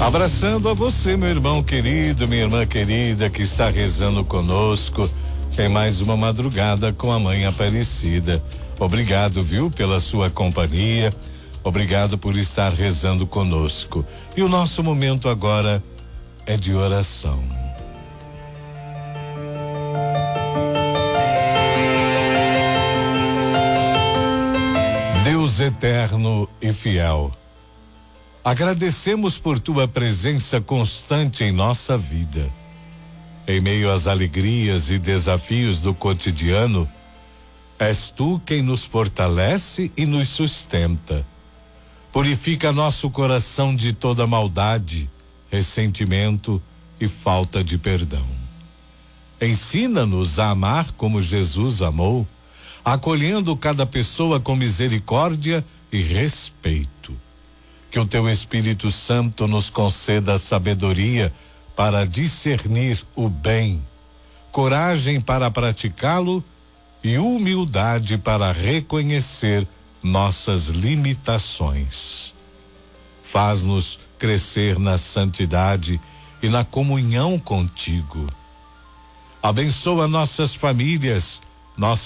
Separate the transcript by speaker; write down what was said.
Speaker 1: Abraçando a você, meu irmão querido, minha irmã querida, que está rezando conosco em mais uma madrugada com a Mãe Aparecida. Obrigado, viu, pela sua companhia. Obrigado por estar rezando conosco. E o nosso momento agora é de oração. Deus eterno e fiel, agradecemos por tua presença constante em nossa vida. Em meio às alegrias e desafios do cotidiano, és tu quem nos fortalece e nos sustenta. Purifica nosso coração de toda maldade, ressentimento e falta de perdão. Ensina-nos a amar como Jesus amou, acolhendo cada pessoa com misericórdia e respeito. Que o teu Espírito Santo nos conceda sabedoria para discernir o bem, coragem para praticá-lo e humildade para reconhecer nossas limitações. Faz-nos crescer na santidade e na comunhão contigo. Abençoa nossas famílias, nossa